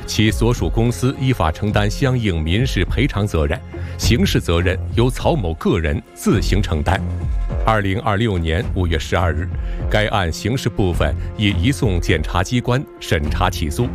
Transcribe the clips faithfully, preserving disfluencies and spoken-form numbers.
其所属公司依法承担相应民事赔偿责任，刑事责任由曹某个人自行承担。二零二六年五月十二日，该案刑事部分已移送检察机关审查起诉。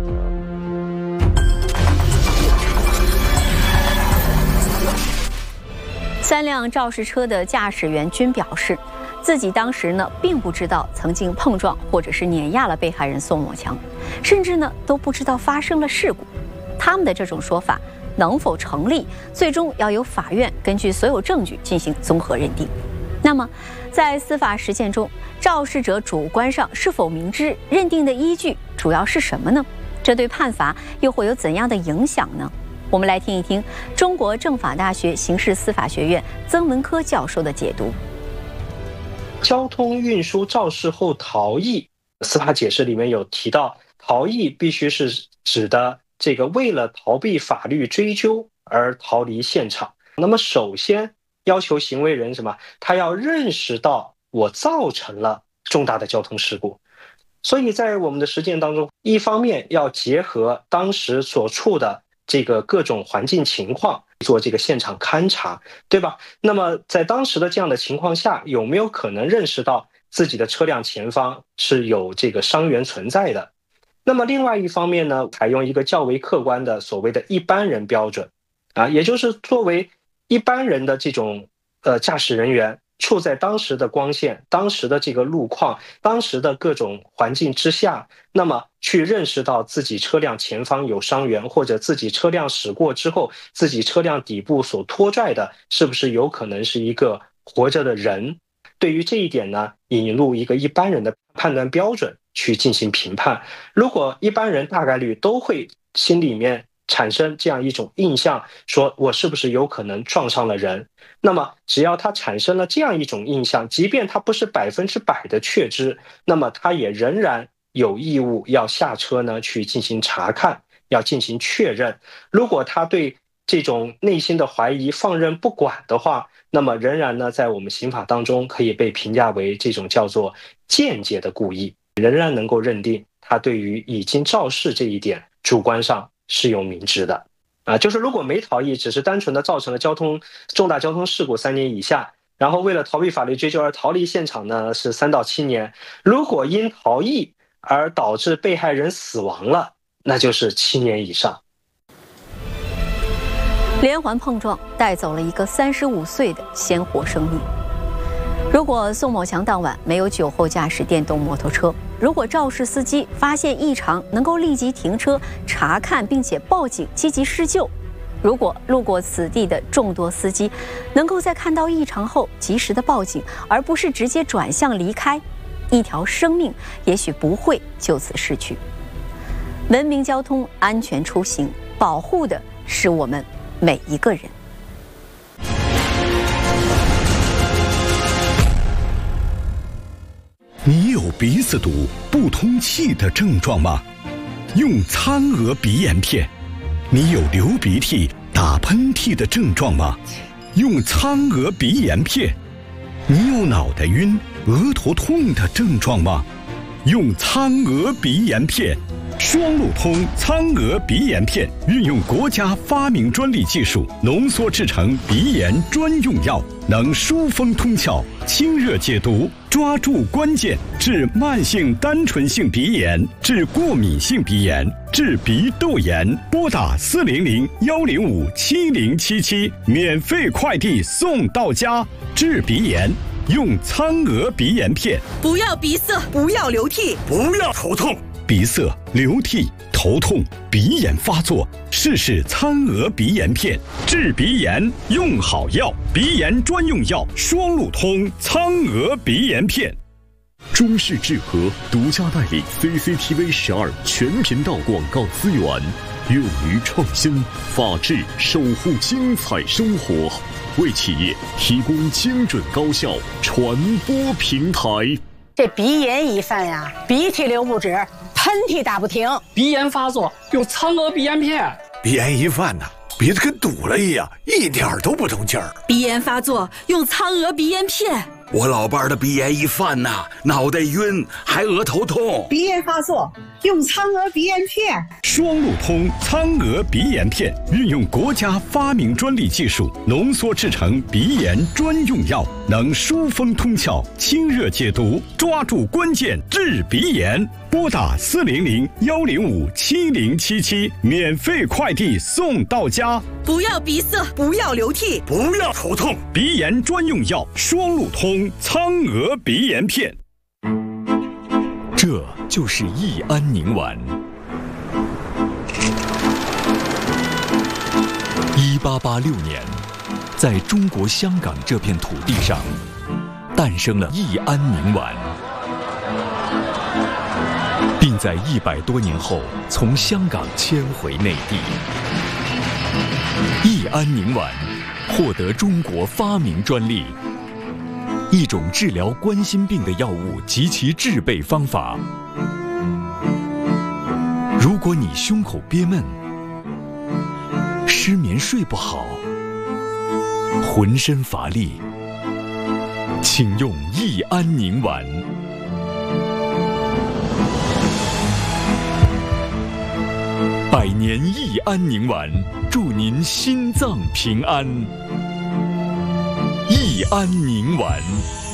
三辆肇事车的驾驶员均表示，自己当时呢并不知道曾经碰撞或者是碾压了被害人宋某强，甚至呢都不知道发生了事故。他们的这种说法能否成立，最终要由法院根据所有证据进行综合认定。那么，在司法实践中，肇事者主观上是否明知，认定的依据主要是什么呢？这对判罚又会有怎样的影响呢？我们来听一听中国政法大学刑事司法学院曾文科教授的解读。 交通运输肇事后逃逸，司法解释里面有提到，逃逸必须是指的这个为了逃避法律追究而逃离现场。那么首先要求行为人什么？他要认识到我造成了重大的交通事故。所以在我们的实践当中，一方面要结合当时所处的这个各种环境情况做这个现场勘查，对吧？那么在当时的这样的情况下，有没有可能认识到自己的车辆前方是有这个伤员存在的？那么另外一方面呢，采用一个较为客观的所谓的一般人标准啊，也就是作为一般人的这种呃驾驶人员，处在当时的光线、当时的这个路况、当时的各种环境之下，那么去认识到自己车辆前方有伤员，或者自己车辆驶过之后，自己车辆底部所拖拽的是不是有可能是一个活着的人？对于这一点呢，引入一个一般人的判断标准去进行评判。如果一般人大概率都会心里面产生这样一种印象，说我是不是有可能撞上了人，那么只要他产生了这样一种印象，即便他不是百分之百的确知，那么他也仍然有义务要下车呢去进行查看，要进行确认。如果他对这种内心的怀疑放任不管的话，那么仍然呢在我们刑法当中可以被评价为这种叫做间接的故意，仍然能够认定他对于已经肇事这一点主观上是有明知的啊，就是如果没逃逸，只是单纯的造成了交通重大交通事故三年以下，然后为了逃避法律追究而逃离现场呢，是三到七年。如果因逃逸而导致被害人死亡了，那就是七年以上。 连环碰撞带走了一个三十五岁的鲜活生命。如果宋某强当晚没有酒后驾驶电动摩托车，如果肇事司机发现异常能够立即停车查看并且报警积极施救，如果路过此地的众多司机能够在看到异常后及时的报警，而不是直接转向离开，一条生命也许不会就此逝去。文明交通，安全出行，保护的是我们每一个人。 你有鼻子堵、不通气的症状吗？用苍娥鼻炎片。你有流鼻涕、打喷嚏的症状吗？用苍娥鼻炎片。你有脑袋晕、额头痛的症状吗？用苍娥鼻炎片。双路通苍娥鼻炎片运用国家发明专利技术浓缩制成鼻炎专用药，能疏风通窍、清热解毒，抓住关键，治慢性单纯性鼻炎，治过敏性鼻炎，治鼻窦炎。拨打四零零幺零五七零七七，免费快递送到家。治鼻炎用苍娥鼻炎片。 不要鼻塞，不要流涕， 不要头痛。鼻塞、流涕、头痛、鼻炎发作，试试苍娥鼻炎片，治鼻炎用好药，鼻炎专用药，双路通苍娥鼻炎片。 中视智和独家代理 C C T V 十二全频道广告资源，勇于创新，法治守护精彩生活，为企业提供精准高效传播平台。 这鼻炎一犯呀，鼻涕流不止，喷嚏打不停， 鼻炎发作用苍娥鼻炎片。 鼻炎一犯呢，鼻子跟堵了一样，一点都不通气儿。 鼻炎发作用苍娥鼻炎片。 我老伴儿的鼻炎一犯呐，脑袋晕，还额头痛。 鼻炎发作，用苍娥鼻炎片。 双路通苍娥鼻炎片，运用国家发明专利技术，浓缩制成鼻炎专用药，能疏风通窍、清热解毒，抓住关键治鼻炎。拨打四零零幺零五七零七七，免费快递送到家。 不要鼻塞，不要流涕， 不要头痛， 鼻炎专用药双路通苍娥鼻炎片。 这就是益安宁丸。一八八六年，在中国香港这片土地上，诞生了益安宁丸，并在一百多年后从香港迁回内地。益安宁丸获得中国发明专利，一种治疗冠心病的药物及其制备方法。如果你胸口憋闷、失眠睡不好、浑身乏力，请用益安宁丸。百年益安宁丸，祝您心脏平安。益安宁丸。